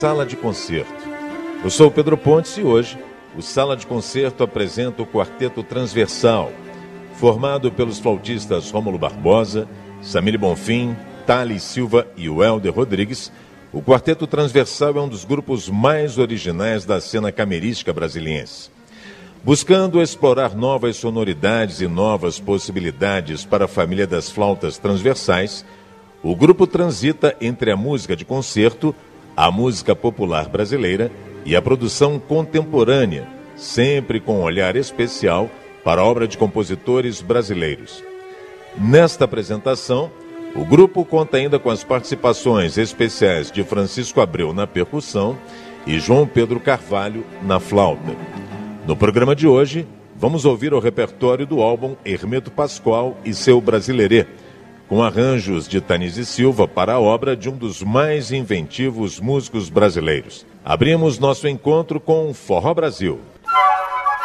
Sala de Concerto. Eu sou o Pedro Pontes e hoje o Sala de Concerto apresenta o Quarteto Transversal, formado pelos flautistas Rômulo Barbosa, Samile Bonfim, Thales Silva e Welder Rodrigues. O Quarteto Transversal é um dos grupos mais originais da cena camerística brasiliense. Buscando explorar novas sonoridades e novas possibilidades para a família das flautas transversais, o grupo transita entre a música de concerto, a música popular brasileira e a produção contemporânea, sempre com um olhar especial para a obra de compositores brasileiros. Nesta apresentação, o grupo conta ainda com as participações especiais de Francisco Abreu na percussão e João Pedro Carvalho na flauta. No programa de hoje, vamos ouvir o repertório do álbum Hermeto Pascoal e seu Brasilerê, com arranjos de Tanise Silva para a obra de um dos mais inventivos músicos brasileiros. Abrimos nosso encontro com Forró Brasil.